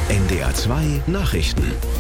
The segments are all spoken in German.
NDR 2 Nachrichten.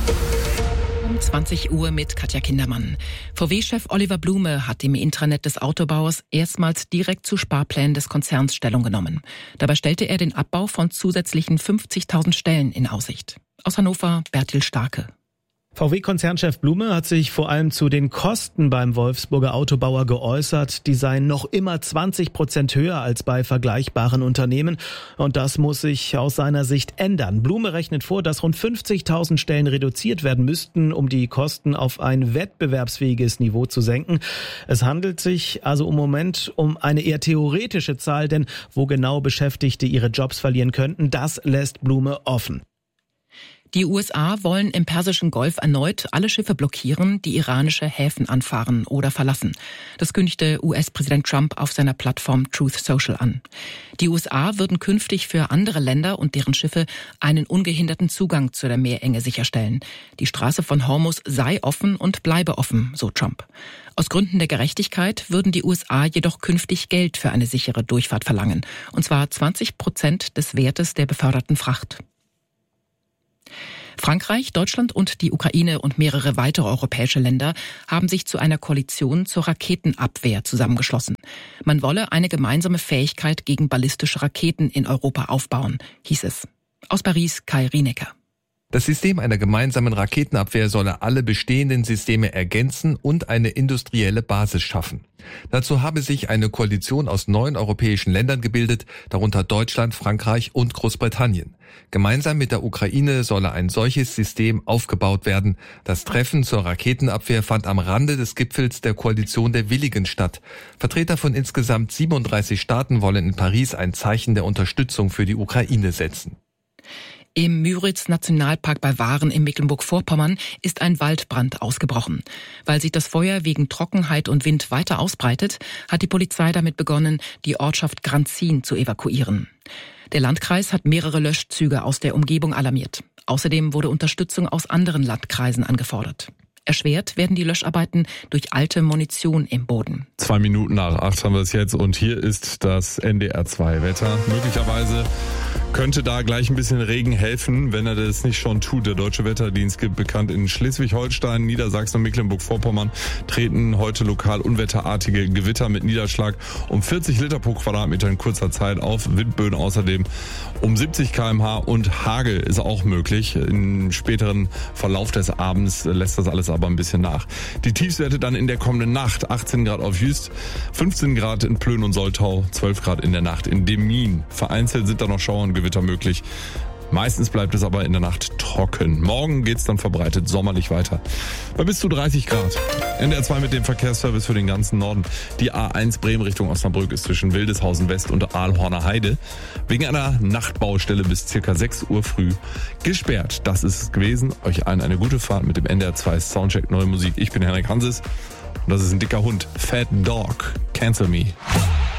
Um 20 Uhr mit Katja Kindermann. VW-Chef Oliver Blume hat im Intranet des Autobauers erstmals direkt zu Sparplänen des Konzerns Stellung genommen. Dabei stellte er den Abbau von zusätzlichen 50.000 Stellen in Aussicht. Aus Hannover, Bertil Starke. VW-Konzernchef Blume hat sich vor allem zu den Kosten beim Wolfsburger Autobauer geäußert. Die seien noch immer 20% höher als bei vergleichbaren Unternehmen. Und das muss sich aus seiner Sicht ändern. Blume rechnet vor, dass rund 50.000 Stellen reduziert werden müssten, um die Kosten auf ein wettbewerbsfähiges Niveau zu senken. Es handelt sich also im Moment um eine eher theoretische Zahl, denn wo genau Beschäftigte ihre Jobs verlieren könnten, das lässt Blume offen. Die USA wollen im Persischen Golf erneut alle Schiffe blockieren, die iranische Häfen anfahren oder verlassen. Das kündigte US-Präsident Trump auf seiner Plattform Truth Social an. Die USA würden künftig für andere Länder und deren Schiffe einen ungehinderten Zugang zu der Meerenge sicherstellen. Die Straße von Hormuz sei offen und bleibe offen, so Trump. Aus Gründen der Gerechtigkeit würden die USA jedoch künftig Geld für eine sichere Durchfahrt verlangen, und zwar 20% des Wertes der beförderten Fracht. Frankreich, Deutschland und die Ukraine und mehrere weitere europäische Länder haben sich zu einer Koalition zur Raketenabwehr zusammengeschlossen. Man wolle eine gemeinsame Fähigkeit gegen ballistische Raketen in Europa aufbauen, hieß es. Aus Paris, Kai Rienecker. Das System einer gemeinsamen Raketenabwehr solle alle bestehenden Systeme ergänzen und eine industrielle Basis schaffen. Dazu habe sich eine Koalition aus 9 europäischen Ländern gebildet, darunter Deutschland, Frankreich und Großbritannien. Gemeinsam mit der Ukraine solle ein solches System aufgebaut werden. Das Treffen zur Raketenabwehr fand am Rande des Gipfels der Koalition der Willigen statt. Vertreter von insgesamt 37 Staaten wollen in Paris ein Zeichen der Unterstützung für die Ukraine setzen. Im Müritz-Nationalpark bei Waren in Mecklenburg-Vorpommern ist ein Waldbrand ausgebrochen. Weil sich das Feuer wegen Trockenheit und Wind weiter ausbreitet, hat die Polizei damit begonnen, die Ortschaft Granzin zu evakuieren. Der Landkreis hat mehrere Löschzüge aus der Umgebung alarmiert. Außerdem wurde Unterstützung aus anderen Landkreisen angefordert. Erschwert werden die Löscharbeiten durch alte Munition im Boden. 2 Minuten nach 8 haben wir es jetzt und hier ist das NDR 2 Wetter. Möglicherweise könnte da gleich ein bisschen Regen helfen, wenn er das nicht schon tut. Der Deutsche Wetterdienst gibt bekannt, in Schleswig-Holstein, Niedersachsen und Mecklenburg-Vorpommern treten heute lokal unwetterartige Gewitter mit Niederschlag um 40 Liter pro Quadratmeter in kurzer Zeit auf. Windböen außerdem um 70 km/h und Hagel ist auch möglich. Im späteren Verlauf des Abends lässt das alles aber ein bisschen nach. Die Tiefstwerte dann in der kommenden Nacht: 18 Grad auf Jüst, 15 Grad in Plön und Soltau, 12 Grad in der Nacht in Demmin. Vereinzelt sind da noch Schauer und Gewitter möglich. Meistens bleibt es aber in der Nacht trocken. Morgen geht's dann verbreitet sommerlich weiter. Bei bis zu 30 Grad. NDR 2 mit dem Verkehrsservice für den ganzen Norden. Die A1 Bremen Richtung Osnabrück ist zwischen Wildeshausen West und Aalhorner Heide wegen einer Nachtbaustelle bis ca. 6 Uhr früh gesperrt. Das ist es gewesen. Euch allen eine gute Fahrt mit dem NDR 2 Soundcheck Neue Musik. Ich bin Henrik Hanses und das ist ein dicker Hund. Fat Dog. Cancel Me.